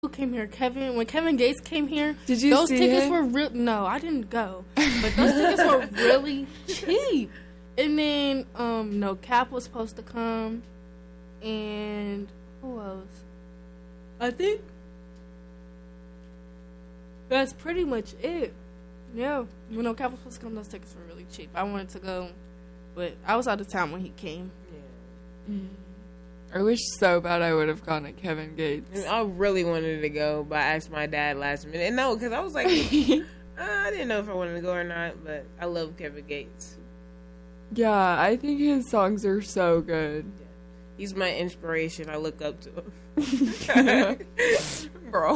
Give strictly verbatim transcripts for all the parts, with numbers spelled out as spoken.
who came here? Kevin. When Kevin Gates came here, did you those see tickets him? were real. No, I didn't go, but those tickets were really cheap. And then, um, no Cap was supposed to come, and who else? I think that's pretty much it. Yeah, when no Cap was supposed to come, those tickets were really cheap. I wanted to go, but I was out of town when he came. Yeah. Mm. I wish so bad I would have gone to Kevin Gates. I really wanted to go, but I asked my dad last minute. And no, because I was like, uh, I didn't know if I wanted to go or not, but I love Kevin Gates. Yeah, I think his songs are so good. Yeah. He's my inspiration. I look up to him. Bro.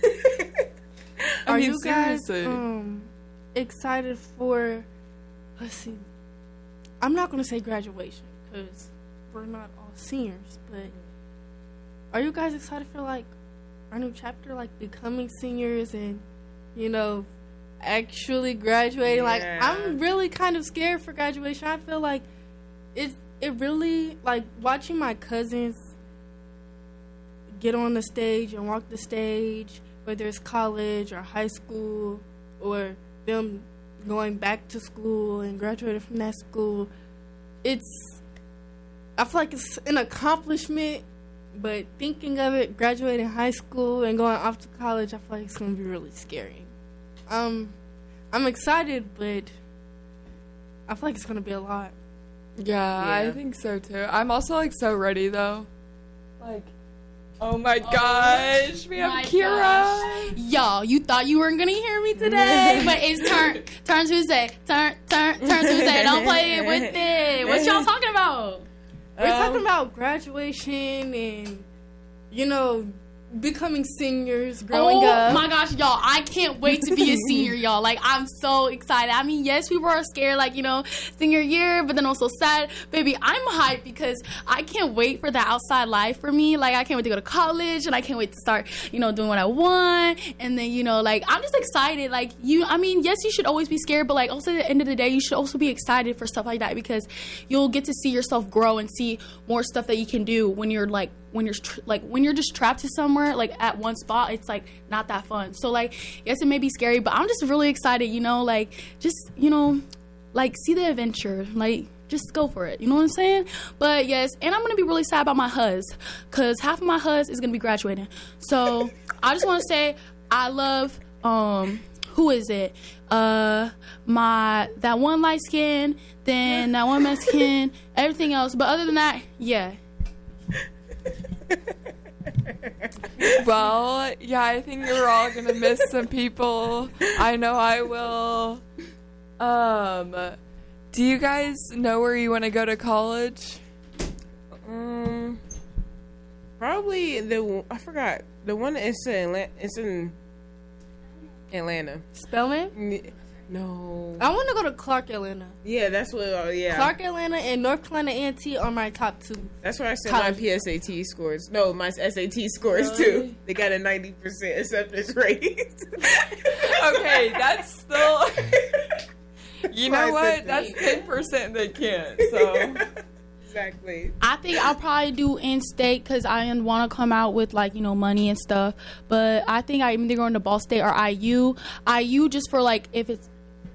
Are mean, you guys seriously. um, excited for, let's see, I'm not going to say graduation because we're not all seniors, but are you guys excited for, like, our new chapter, like, becoming seniors and, you know, actually graduating? Yeah. Like, I'm really kind of scared for graduation. I feel like it's, it really, like, watching my cousins get on the stage and walk the stage, whether it's college or high school or them going back to school and graduating from that school, it's, I feel like it's an accomplishment, but thinking of it, graduating high school and going off to college, I feel like it's going to be really scary. Um, I'm excited, but I feel like it's going to be a lot. Yeah, Yeah. I think so too. I'm also like so ready though. Like, oh my oh, gosh, we have Kira. Gosh. Y'all, you thought you weren't gonna hear me today, but it's turn turn Tuesday, turn turn turn Tuesday. Don't play it with it. What y'all talking about? We're Um, talking about graduation and, you know, becoming seniors, growing oh up. my gosh, y'all, I can't wait to be a senior, y'all. Like, I'm so excited. I mean, yes, we were scared, like, you know, senior year, but then also sad. Baby, I'm hyped because I can't wait for the outside life for me. Like, I can't wait to go to college, and I can't wait to start, you know, doing what I want. And then, you know, like, I'm just excited. Like, you, I mean, yes, you should always be scared, but, like, also at the end of the day, you should also be excited for stuff like that because you'll get to see yourself grow and see more stuff that you can do when you're, like, when you're tr- like when you're just trapped to somewhere like at one spot. It's like not that fun. So like yes, it may be scary, but I'm just really excited, you know, like just, you know, like see the adventure, like just go for it, you know what I'm saying? But yes, and I'm gonna be really sad about my huzz because half of my huzz is gonna be graduating. So I just want to say I love um who is it uh my that one light skin, then that one Mexican, everything else, but other than that, yeah. Well, yeah, I think we're all gonna miss some people. I know I will. Um, do you guys know where you want to go to college? Um, probably the I forgot the one that's in Atlanta. It's in Atlanta. Spelman? No. I want to go to Clark, Atlanta. Yeah, that's what. Uh, yeah. Clark, Atlanta, and North Carolina A and T are my top two. That's where I sent college. my P S A T scores. No, my S A T scores Really? too. They got a ninety percent acceptance rate. Okay, that's still. You know Why what? is it That's me? ten percent they can't. So. Exactly. I think I'll probably do in-state because I want to come out with, like, you know, money and stuff. But I think I'm either going to Ball State or I U. I U just for, like, if it's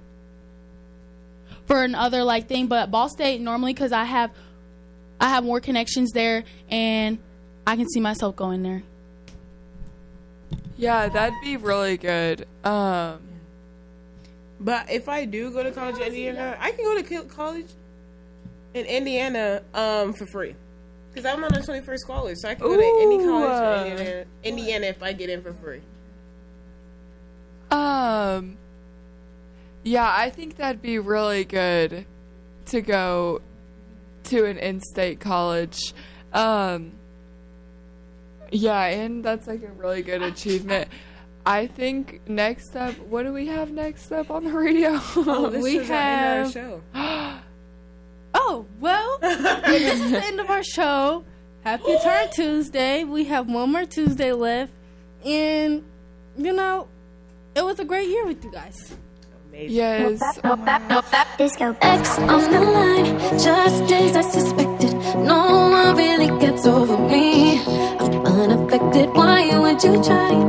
for another, like, thing. But Ball State normally because I have, I have more connections there and I can see myself going there. Yeah, that'd be really good. Um, But if I do go to college in Indiana, I can go to college in Indiana um, for free. Because I'm on a twenty-first college, so I can go to any college in Indiana, Indiana if I get in for free. um, yeah, I think that'd be really good to go to an in-state college. Um, yeah, and that's like a really good achievement. I think next up, what do we have next up on the radio? Oh, this We is our end of have- our show. Oh, well, this is the end of our show. Happy Turn Tuesday. We have one more Tuesday left. And, you know, it was a great year with you guys. Amazing. Yes. Disco X on the line, just as I suspected. No one really gets over me. I'm unaffected. Why would you try?